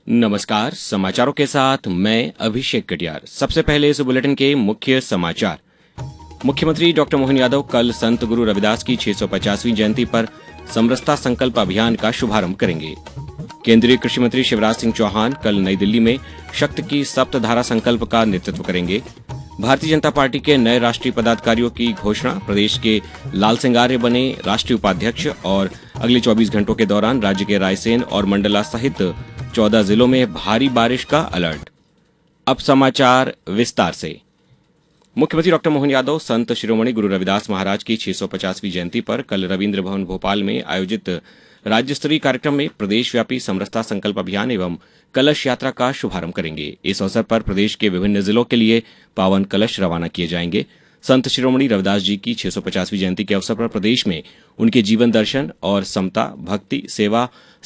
नमस्कार। समाचारों के साथ मैं अभिषेक कटियार। सबसे पहले इस बुलेटिन के मुख्य समाचार। मुख्यमंत्री डॉक्टर मोहन यादव कल संत गुरु रविदास की 650वीं जयंती पर समरसता संकल्प अभियान का शुभारंभ करेंगे। केंद्रीय कृषि मंत्री शिवराज सिंह चौहान कल नई दिल्ली में शक्ति की सप्तधारा संकल्प का नेतृत्व करेंगे। भारतीय जनता पार्टी के नए राष्ट्रीय पदाधिकारियों की घोषणा। प्रदेश के लाल सिंह आर्य बने राष्ट्रीय उपाध्यक्ष और अगले 24 घंटों के दौरान राज्य के रायसेन और मंडला सहित 14 जिलों में भारी बारिश का अलर्ट। अब समाचार विस्तार से। मुख्यमंत्री डॉक्टर मोहन यादव संत शिरोमणि गुरु रविदास महाराज की 650वीं जयंती पर कल रविन्द्र भवन भोपाल में आयोजित राज्य स्तरीय कार्यक्रम में प्रदेशव्यापी समरसता संकल्प अभियान एवं कलश यात्रा का शुभारंभ करेंगे। इस अवसर पर प्रदेश के विभिन्न जिलों के लिए पावन कलश रवाना किए जाएंगे। संत शिरोमणि रविदास जी की 650वीं जयंती के अवसर पर प्रदेश में उनके जीवन दर्शन और समता, भक्ति, सेवा,